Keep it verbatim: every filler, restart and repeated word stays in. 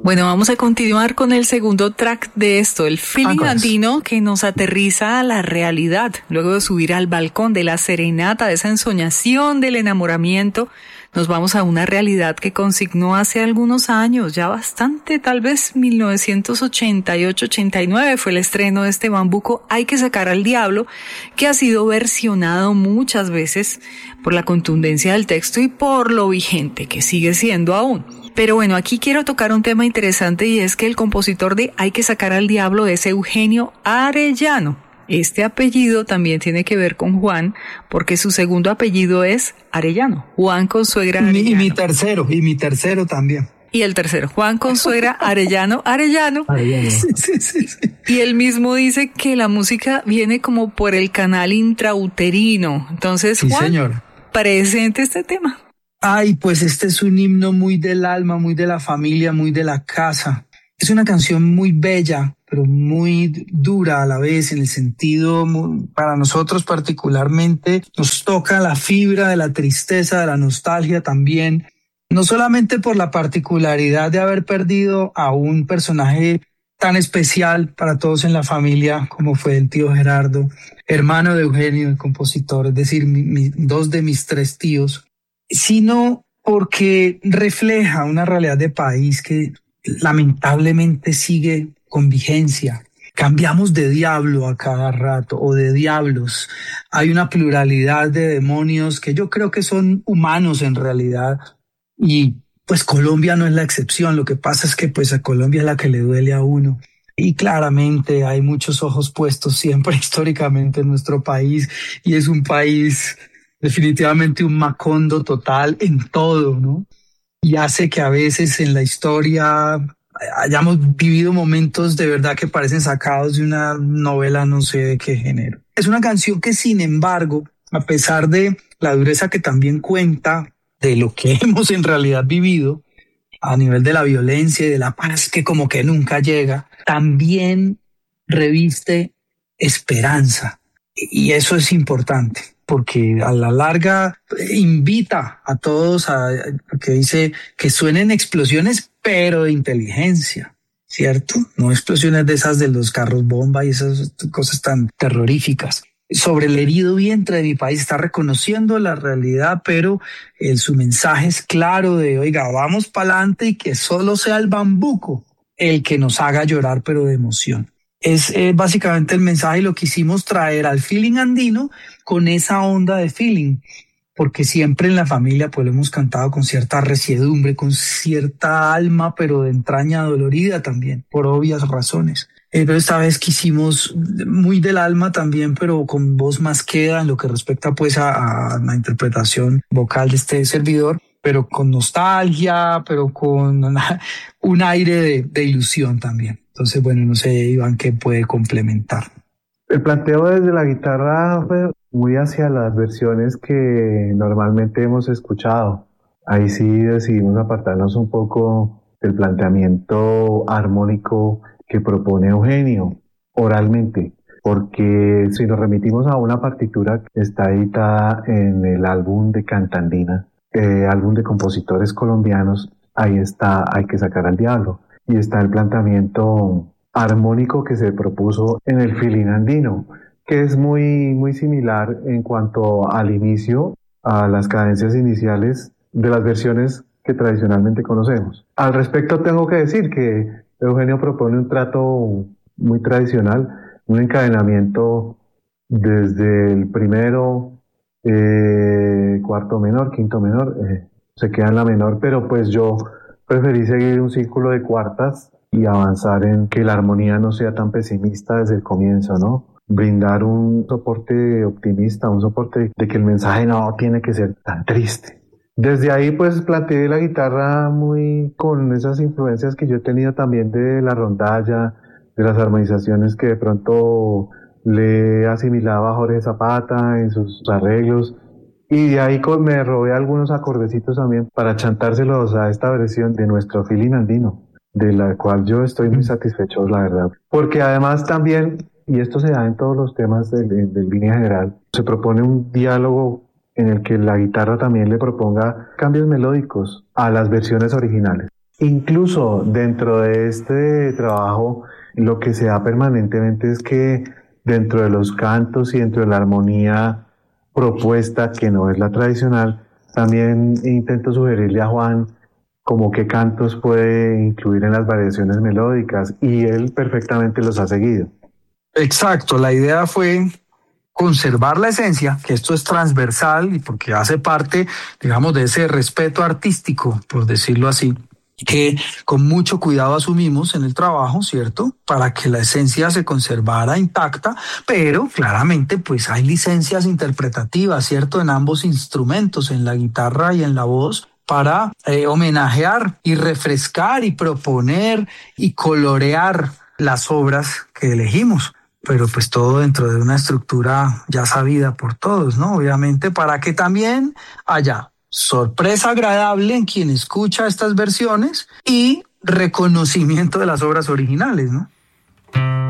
Bueno, vamos a continuar con el segundo track de esto, el feeling Áncoras. andino que nos aterriza a la realidad, luego de subir al balcón de la serenata, de esa ensoñación del enamoramiento. Nos vamos a una realidad que consignó hace algunos años, ya bastante, tal vez mil novecientos ochenta y ocho ochenta y nueve fue el estreno de este bambuco Hay que sacar al diablo, que ha sido versionado muchas veces por la contundencia del texto y por lo vigente que sigue siendo aún. Pero bueno, aquí quiero tocar un tema interesante y es que el compositor de Hay que sacar al diablo es Eugenio Arellano. Este apellido también tiene que ver con Juan, porque su segundo apellido es Arellano. Juan Consuegra Y mi, Arellano. y mi tercero, y mi tercero también. Y el tercero, Juan Consuegra Arellano Arellano. Arellano. Sí, sí, sí, sí. Y él mismo dice que la música viene como por el canal intrauterino. Entonces, Sí, Juan, señor. presente este tema. Ay, pues este es un himno muy del alma, muy de la familia, muy de la casa. Es una canción muy bella, pero muy dura a la vez, en el sentido, muy- para nosotros particularmente, nos toca la fibra de la tristeza, de la nostalgia también, no solamente por la particularidad de haber perdido a un personaje tan especial para todos en la familia como fue el tío Gerardo, hermano de Eugenio, el compositor, es decir, mi- mi- dos de mis tres tíos, sino porque refleja una realidad de país que lamentablemente sigue con vigencia. Cambiamos de diablo a cada rato o de diablos. Hay una pluralidad de demonios que yo creo que son humanos en realidad y pues Colombia no es la excepción. Lo que pasa es que pues a Colombia es la que le duele a uno. Y claramente hay muchos ojos puestos siempre históricamente en nuestro país y es un país definitivamente un macondo total en todo, ¿no? Y hace que a veces en la historia hayamos vivido momentos de verdad que parecen sacados de una novela no sé de qué género. Es una canción que sin embargo, a pesar de la dureza que también cuenta de lo que hemos en realidad vivido a nivel de la violencia y de la paz que como que nunca llega, también reviste esperanza. Y eso es importante, porque a la larga invita a todos a que dice que suenen explosiones, pero de inteligencia, ¿cierto? No explosiones de esas de los carros bomba y esas cosas tan terroríficas. Sobre el herido vientre de mi país está reconociendo la realidad, pero el, su mensaje es claro de, oiga, vamos para adelante y que solo sea el bambuco el que nos haga llorar, pero de emoción. Es eh, básicamente el mensaje y lo quisimos traer al feeling andino con esa onda de feeling, porque siempre en la familia pues lo hemos cantado con cierta resiedumbre, con cierta alma, pero de entraña dolorida también, por obvias razones. Eh, pero esta vez quisimos muy del alma también, pero con voz más queda en lo que respecta pues a, a la interpretación vocal de este servidor, pero con nostalgia, pero con una, un aire de, de ilusión también. Entonces, bueno, no sé, Iván, ¿qué puede complementar? El planteo desde la guitarra fue muy hacia las versiones que normalmente hemos escuchado. Ahí sí decidimos apartarnos un poco del planteamiento armónico que propone Eugenio oralmente, porque si nos remitimos a una partitura que está editada en el álbum de Cantandina, eh, álbum de compositores colombianos, ahí está Hay que sacar al diablo, y está el planteamiento armónico que se propuso en el feeling andino, que es muy, muy similar en cuanto al inicio, a las cadencias iniciales de las versiones que tradicionalmente conocemos. Al respecto tengo que decir que Eugenio propone un trato muy tradicional, un encadenamiento desde el primero, eh, cuarto menor, quinto menor, eh, se queda en la menor, pero pues yo preferí seguir un círculo de cuartas y avanzar en que la armonía no sea tan pesimista desde el comienzo, ¿no? Brindar un soporte optimista, un soporte de que el mensaje no tiene que ser tan triste. Desde ahí pues planteé la guitarra muy con esas influencias que yo he tenido también de la rondalla, de las armonizaciones que de pronto le asimilaba a Jorge Zapata en sus arreglos, y de ahí me robé algunos acordecitos también para chantárselos a esta versión de nuestro feeling andino, de la cual yo estoy muy satisfecho, la verdad. Porque además también, y esto se da en todos los temas de, de, de línea general, se propone un diálogo en el que la guitarra también le proponga cambios melódicos a las versiones originales. Incluso dentro de este trabajo, lo que se da permanentemente es que dentro de los cantos y dentro de la armonía propuesta, que no es la tradicional, también intento sugerirle a Juan como qué cantos puede incluir en las variaciones melódicas, y él perfectamente los ha seguido. Exacto, la idea fue conservar la esencia, que esto es transversal y porque hace parte, digamos, de ese respeto artístico, por decirlo así, que con mucho cuidado asumimos en el trabajo, ¿cierto? Para que la esencia se conservara intacta, pero claramente pues hay licencias interpretativas, ¿cierto? En ambos instrumentos, en la guitarra y en la voz, para eh, homenajear y refrescar y proponer y colorear las obras que elegimos. Pero pues todo dentro de una estructura ya sabida por todos, ¿no? Obviamente para que también haya sorpresa agradable en quien escucha estas versiones y reconocimiento de las obras originales, ¿no?